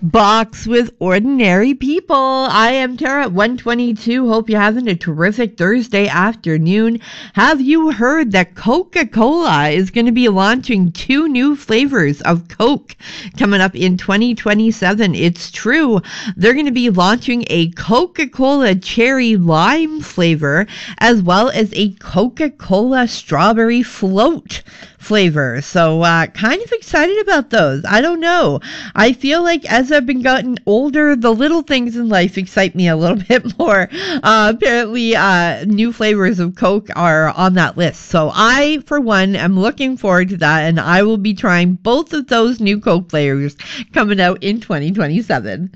Box with Ordinary People. I am Tara at 122. Hope you're having a terrific Thursday afternoon. Have you heard that Coca-Cola is going to be launching 2 new flavors of Coke coming up in 2027? It's true. They're going to be launching a Coca-Cola cherry lime flavor as well as a Coca-Cola strawberry float flavor. So kind of excited about those. I don't know. I feel like as I've been gotten older, the little things in life excite me a little bit more. Apparently, new flavors of Coke are on that list. So I, for one, am looking forward to that, and I will be trying both of those new Coke flavors coming out in 2027.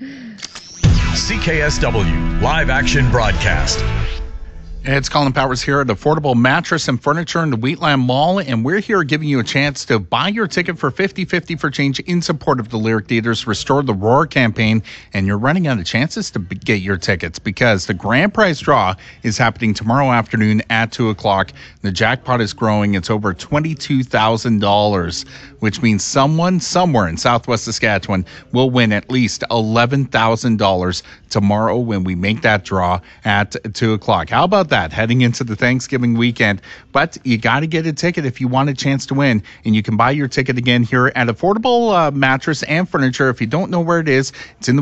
CKSW Live Action Broadcast. It's Colin Powers here at Affordable Mattress and Furniture in the Wheatland Mall, and we're here giving you a chance to buy your ticket for 50-50 for change in support of the Lyric Theatre's Restore the Roar campaign, and you're running out of chances to get your tickets because the grand prize draw is happening tomorrow afternoon at 2 o'clock. The jackpot is growing. It's over $22,000, which means someone somewhere in Southwest Saskatchewan will win at least $11,000 tomorrow when we make that draw at 2 o'clock. How about that, heading into the Thanksgiving weekend? But you got to get a ticket if you want a chance to win, and you can buy your ticket again here at Affordable Mattress and Furniture. If you don't know where it is, it's in the